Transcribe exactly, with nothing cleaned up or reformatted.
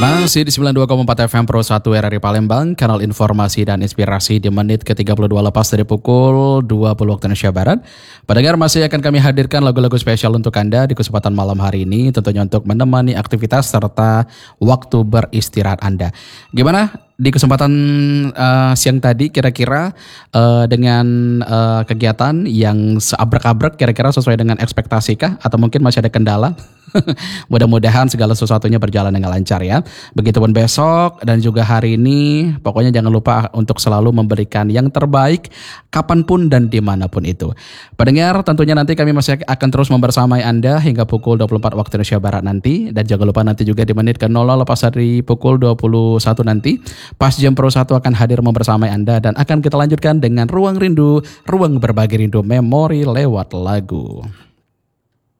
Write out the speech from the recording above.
Masih di sembilan puluh dua koma empat F M Pro satu R R I Palembang, kanal informasi dan inspirasi di menit ke tiga puluh dua lepas dari pukul dua puluh waktu Indonesia Barat. Pendengar, masih akan kami hadirkan lagu-lagu spesial untuk Anda di kesempatan malam hari ini, tentunya untuk menemani aktivitas serta waktu beristirahat Anda. Gimana di kesempatan uh, siang tadi, kira-kira uh, dengan uh, kegiatan yang seabrek-abrek, kira-kira sesuai dengan ekspektasi kah? Atau mungkin masih ada kendala? Mudah-mudahan segala sesuatunya berjalan dengan lancar ya. Begitupun besok dan juga hari ini, pokoknya jangan lupa untuk selalu memberikan yang terbaik kapanpun dan dimanapun itu. Pendengar, tentunya nanti kami masih akan terus membersamai Anda hingga pukul dua puluh empat waktu Indonesia Barat nanti. Dan jangan lupa nanti juga di menit ke nol nol lepas dari pukul dua puluh satu nanti, Pas Jam Pro satu akan hadir membersamai Anda dan akan kita lanjutkan dengan Ruang Rindu, ruang berbagi rindu memori lewat lagu.